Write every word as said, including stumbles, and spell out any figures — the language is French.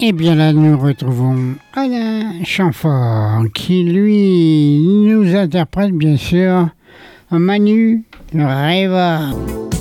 Et bien là, nous retrouvons Alain Chamfort qui, lui, nous interprète bien sûr Manu le rêveur.